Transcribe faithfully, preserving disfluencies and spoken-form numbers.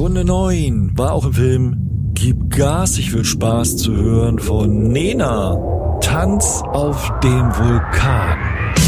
Runde neun war auch im Film Gib Gas, ich will Spaß zu hören von Nena. Tanz auf dem Vulkan.